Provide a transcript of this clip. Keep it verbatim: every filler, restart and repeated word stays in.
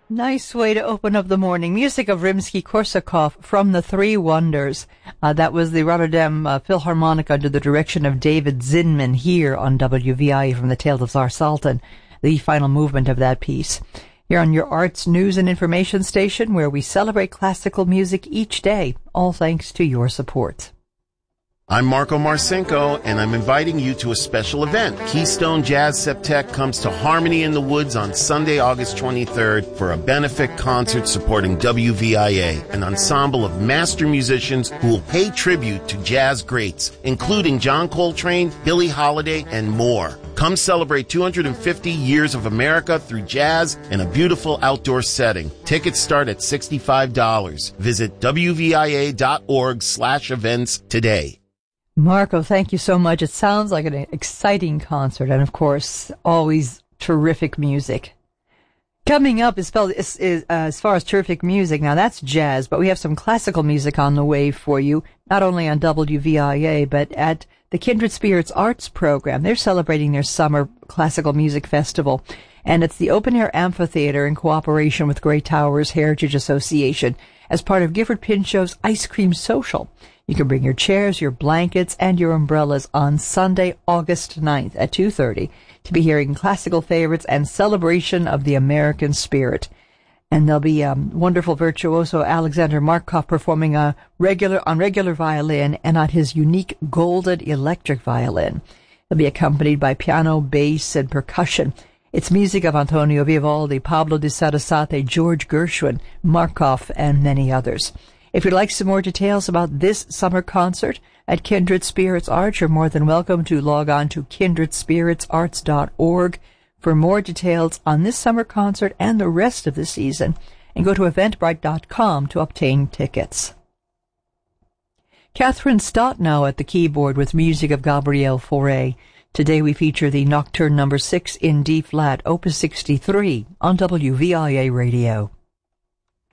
Nice way to open up the morning. Music of Rimsky-Korsakov from the Three Wonders. Uh, that was the Rotterdam uh, Philharmonic under the direction of David Zinman here on W V I from the Tales of Tsar Sultan, the final movement of that piece. Here on your arts, news, and information station where we celebrate classical music each day, all thanks to your support. I'm Marco Marcinko, and I'm inviting you to a special event. Keystone Jazz Septet comes to Harmony in the Woods on Sunday, August twenty-third for a benefit concert supporting W V I A, an ensemble of master musicians who will pay tribute to jazz greats, including John Coltrane, Billie Holiday, and more. Come celebrate two hundred fifty years of America through jazz in a beautiful outdoor setting. Tickets start at sixty-five dollars. Visit W V I A dot org slash events today. Marco, thank you so much. It sounds like an exciting concert and, of course, always terrific music. Coming up is, spelled, is, is uh, as far as terrific music, now that's jazz, but we have some classical music on the way for you, not only on W V I A, but at the Kindred Spirits Arts Program. They're celebrating their summer classical music festival, and it's the open-air amphitheater in cooperation with Great Towers Heritage Association as part of Gifford Pinchot's Ice Cream Social. You can bring your chairs, your blankets, and your umbrellas on Sunday, August ninth at two thirty to be hearing classical favorites and celebration of the American spirit. And there'll be um, wonderful virtuoso Alexander Markov performing a regular on regular violin and on his unique golden electric violin. He'll be accompanied by piano, bass, and percussion. It's music of Antonio Vivaldi, Pablo di Sarasate, George Gershwin, Markov, and many others. If you'd like some more details about this summer concert at Kindred Spirits Arts, you're more than welcome to log on to kindred spirits arts dot org for more details on this summer concert and the rest of the season, and go to eventbrite dot com to obtain tickets. Catherine Stott now at the keyboard with music of Gabriel Fauré. Today we feature the Nocturne number six in D-flat, opus sixty-three on W V I A Radio.